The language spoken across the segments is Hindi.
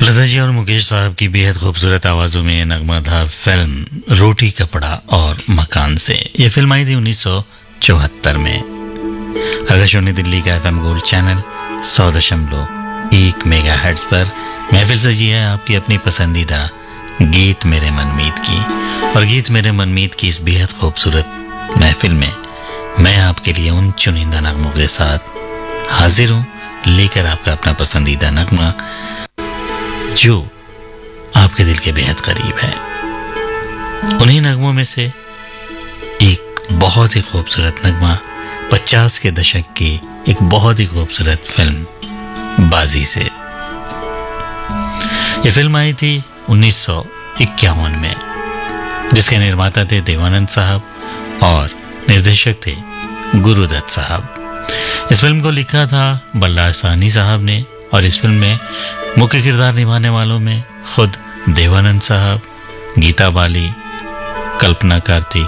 लता जी और मुकेश साहब की बेहद खूबसूरत आवाज़ों में नगमा था फिल्म रोटी कपड़ा और मकान से। ये फिल्म आई थी 1974 में। आकाशवाणी दिल्ली का FM गोल्ड चैनल 100.1 मेगाहर्ट्ज़ पर महफिल सजी है आपकी अपनी पसंदीदा गीत मेरे मनमीत की। और गीत मेरे मनमीत की इस बेहद खूबसूरत महफिल में मैं आपके लिए उन चुनिंदा नगमों के साथ हाजिर हूँ, लेकर आपका अपना पसंदीदा नगमा जो आपके दिल के बेहद करीब है। उन्हीं नगमों में से एक बहुत ही खूबसूरत नगमा 50 के दशक की एक बहुत ही खूबसूरत फिल्म बाजी से। ये फिल्म आई थी 1951 में, जिसके निर्माता थे देवानंद साहब और निर्देशक थे गुरुदत्त साहब। इस फिल्म को लिखा था बल्लाल साहनी साहब ने और इस फिल्म में मुख्य किरदार निभाने वालों में खुद देवानंद साहब, गीता बाली, कल्पना Kartik,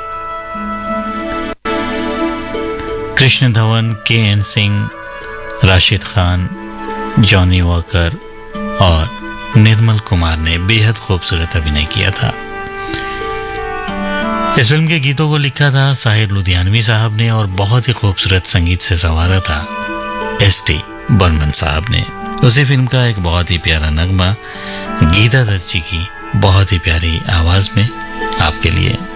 Krishna Dhawan, KN Singh, Rashid Khan, Johnny walker और निर्मल कुमार ने बेहद खूबसूरत अभिनय किया था। इस फिल्म के गीतों को लिखा था साहिर लुधियानवी साहब ने और बहुत ही खूबसूरत संगीत से संवारा था ST बर्मन साहब ने। उसी फिल्म का एक बहुत ही प्यारा नगमा गीता दत्त जी की बहुत ही प्यारी आवाज में आपके लिए।